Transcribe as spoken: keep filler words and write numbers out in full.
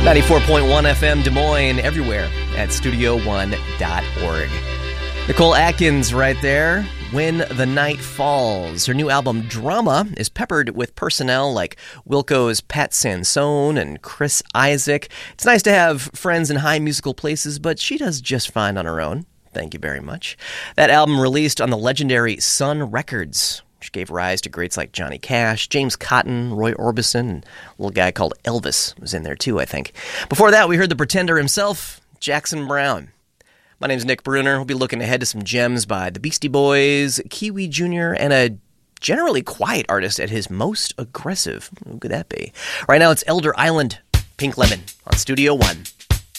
ninety-four point one F M Des Moines, everywhere at studio one dot org. Nicole Atkins right there, When the Night Falls. Her new album, Drama, is peppered with personnel like Wilco's Pat Sansone and Chris Isaak. It's nice to have friends in high musical places, but she does just fine on her own. Thank you very much. That album released on the legendary Sun Records, which gave rise to greats like Johnny Cash, James Cotton, Roy Orbison, and a little guy called Elvis was in there too, I think. Before that, we heard the Pretender himself, Jackson Browne. My name's Nick Bruner. We'll be looking ahead to some gems by the Beastie Boys, Kiwi Junior, and a generally quiet artist at his most aggressive. Who could that be? Right now, it's Elder Island, Pink Lemon on Studio One.